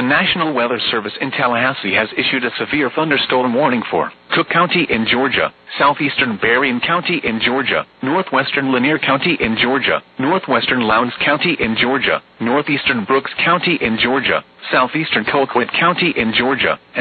National Weather Service in Tallahassee has issued a severe thunderstorm warning for Cook County in Georgia, southeastern Berrien County in Georgia, northwestern Lanier County in Georgia, northwestern Lowndes County in Georgia, northeastern Brooks County in Georgia, southeastern Colquitt County in Georgia, and